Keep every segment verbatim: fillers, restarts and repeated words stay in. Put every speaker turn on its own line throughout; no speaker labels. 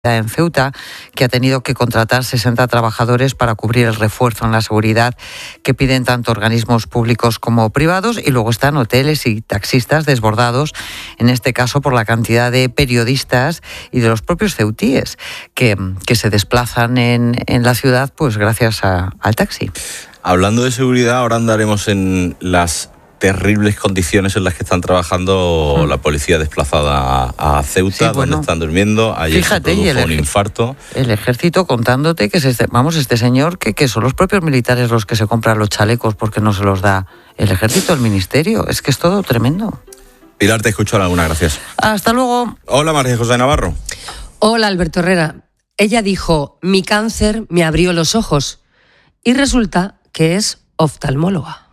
en Ceuta, que ha tenido que contratar sesenta trabajadores para cubrir el refuerzo en la seguridad que piden tanto organismos públicos como privados, y luego están hoteles y taxistas desbordados, en este caso por la cantidad de periodistas y de los propios ceutíes que, que se desplazan en, en la ciudad pues gracias a, al taxi.
Hablando de seguridad, ahora andaremos en las terribles condiciones en las que están trabajando mm. la policía desplazada a, a Ceuta, sí, bueno, donde están durmiendo. Ayer fíjate, se produjo un infarto.
El ejército contándote que, se, vamos, este señor, que, que son los propios militares los que se compran los chalecos porque no se los da el ejército, el ministerio. Es que es todo tremendo.
Pilar, te escucho alguna, gracias.
Hasta luego.
Hola, María José Navarro.
Hola, Alberto Herrera. Ella dijo, mi cáncer me abrió los ojos. Y resulta que es oftalmóloga.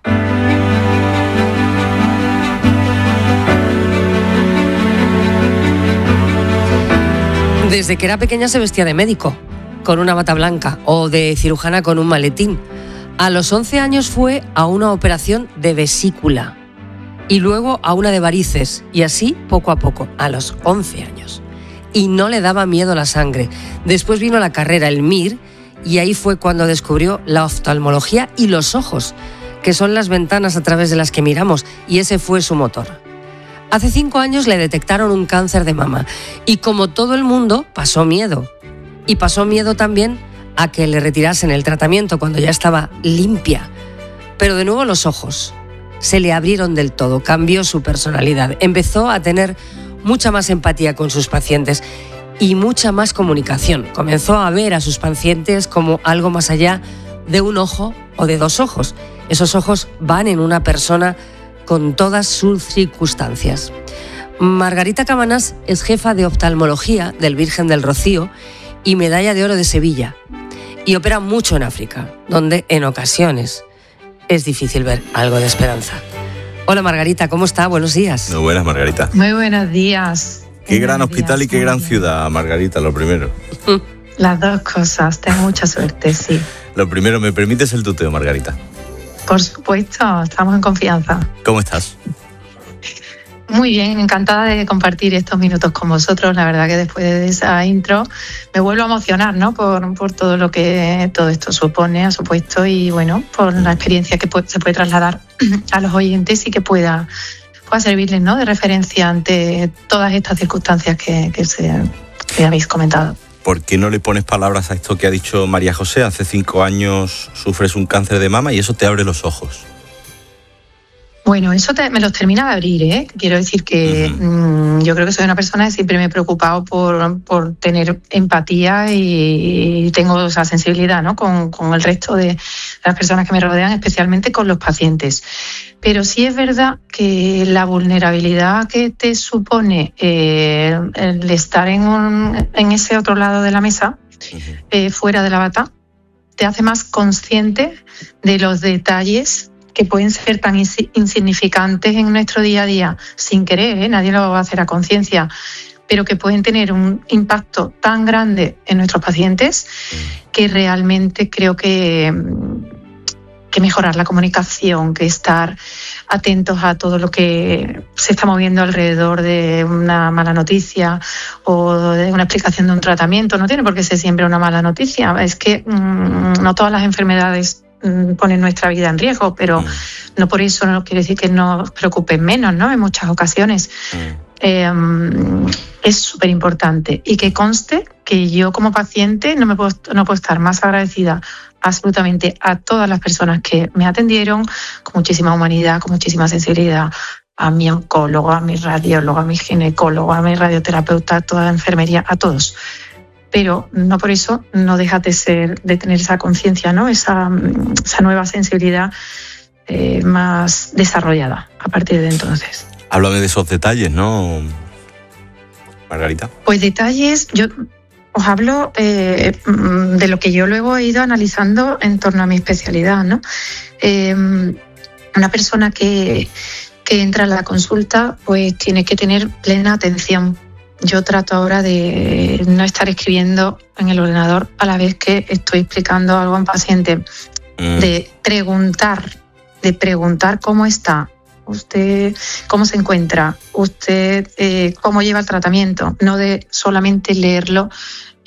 Desde que era pequeña se vestía de médico, con una bata blanca, o de cirujana con un maletín. A los once años fue a una operación de vesícula y luego a una de varices, y así poco a poco, a los once años. Y no le daba miedo la sangre. Después vino la carrera, el M I R, y ahí fue cuando descubrió la oftalmología y los ojos, que son las ventanas a través de las que miramos, y ese fue su motor. Hace cinco años le detectaron un cáncer de mama y, como todo el mundo, pasó miedo. Y pasó miedo también a que le retirasen el tratamiento cuando ya estaba limpia. Pero de nuevo los ojos se le abrieron del todo, cambió su personalidad, empezó a tener mucha más empatía con sus pacientes y mucha más comunicación. Comenzó a ver a sus pacientes como algo más allá de un ojo o de dos ojos. Esos ojos van en una persona con todas sus circunstancias. Margarita Cabanás es jefa de oftalmología del Virgen del Rocío y medalla de oro de Sevilla, y opera mucho en África, donde en ocasiones es difícil ver algo de esperanza. Hola Margarita, ¿cómo está? Buenos días.
Muy buenas, Margarita.
Muy buenos días.
Qué buenos gran hospital días, y qué gran bien. Ciudad, Margarita, lo primero.
Las dos cosas, tengo mucha suerte, sí.
Lo primero, ¿me permites el tuteo, Margarita?
Por supuesto, estamos en confianza.
¿Cómo estás?
Muy bien, encantada de compartir estos minutos con vosotros. La verdad que después de esa intro me vuelvo a emocionar, ¿no? Por, por todo lo que todo esto supone, ha supuesto, y bueno, por la experiencia que puede, se puede trasladar a los oyentes y que pueda, pueda servirles, ¿no? De referencia ante todas estas circunstancias que, que, se, que habéis comentado.
¿Por qué no le pones palabras a esto que ha dicho María José? Hace cinco años sufres un cáncer de mama y eso te abre los ojos.
Bueno, eso te, me los termina de abrir, ¿eh? Quiero decir que uh-huh. mmm, yo creo que soy una persona que siempre me he preocupado por, por tener empatía y, y tengo esa sensibilidad, ¿no? Con, con el resto de las personas que me rodean, especialmente con los pacientes. Pero sí es verdad que la vulnerabilidad que te supone eh, el estar en, un, en ese otro lado de la mesa, uh-huh. eh, fuera de la bata, te hace más consciente de los detalles que pueden ser tan insignificantes en nuestro día a día, sin querer, ¿eh? Nadie lo va a hacer a conciencia, pero que pueden tener un impacto tan grande en nuestros pacientes que realmente creo que, que mejorar la comunicación, que estar atentos a todo lo que se está moviendo alrededor de una mala noticia o de una explicación de un tratamiento, no tiene por qué ser siempre una mala noticia. Es que mmm, no todas las enfermedades ponen nuestra vida en riesgo, pero mm. no por eso no quiere decir que nos preocupen menos, ¿no? En muchas ocasiones. Mm. Eh, es súper importante, y que conste que yo como paciente no me puedo, no puedo estar más agradecida absolutamente a todas las personas que me atendieron con muchísima humanidad, con muchísima sensibilidad, a mi oncólogo, a mi radiólogo, a mi ginecólogo, a mi radioterapeuta, a toda la enfermería, a todos. Pero no por eso no deja de ser, de tener esa conciencia, ¿no? Esa, esa nueva sensibilidad eh, más desarrollada a partir de entonces.
Háblame de esos detalles, ¿no, Margarita?
Pues detalles, yo os hablo eh, de lo que yo luego he ido analizando en torno a mi especialidad, ¿no? Eh, una persona que, que entra a la consulta pues tiene que tener plena atención. Yo trato ahora de no estar escribiendo en el ordenador a la vez que estoy explicando algo a un paciente, mm. de preguntar, de preguntar cómo está, usted cómo se encuentra, usted eh, cómo lleva el tratamiento, no de solamente leerlo